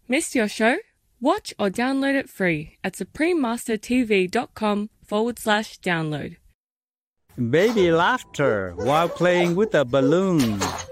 Missed your show? Watch or download it free at suprememastertv.com/download. Baby laughter while playing with a balloon.